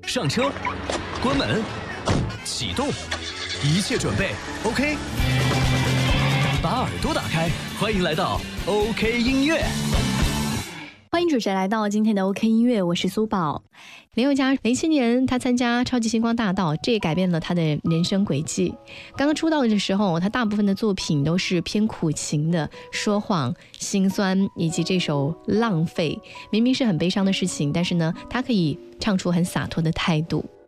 上车，关门，启动，一切准备 OK。把耳朵打开，欢迎来到 OK 音乐。 欢迎主持人来到今天的 OK 音乐，我是苏宝。林宥嘉07年他参加超级星光大道，这也改变了他的人生轨迹。刚刚出道的时候，他大部分的作品都是偏苦情的，说谎、心酸，以及这首浪费，明明是很悲伤的事情，但是呢，他可以唱出很洒脱的态度。